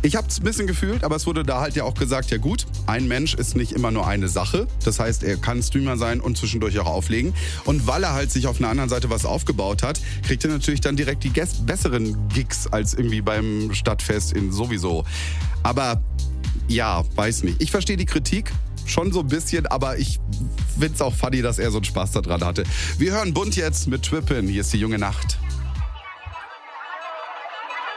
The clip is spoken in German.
Ich habe es ein bisschen gefühlt, aber es wurde da halt ja auch gesagt, ja gut, ein Mensch ist nicht immer nur eine Sache. Das heißt, er kann Streamer sein und zwischendurch auch auflegen. Und weil er halt sich auf einer anderen Seite was aufgebaut hat, kriegt er natürlich dann direkt die besseren Gigs als irgendwie beim Stadtfest in sowieso. Aber ja, weiß nicht. Ich verstehe die Kritik. Schon so ein bisschen, aber ich find's auch funny, dass er so einen Spaß daran hatte. Wir hören Bunt jetzt mit Trippin'. Hier ist die junge Nacht.